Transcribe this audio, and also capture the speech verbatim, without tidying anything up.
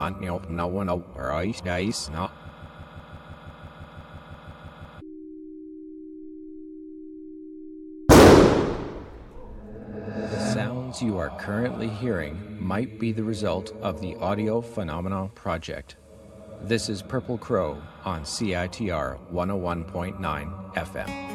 No, no one, no, right, guys, no. The sounds you are currently hearing might be the result of the Audio Phenomena Project. This is Purple Crow on C I T R one oh one point nine F M.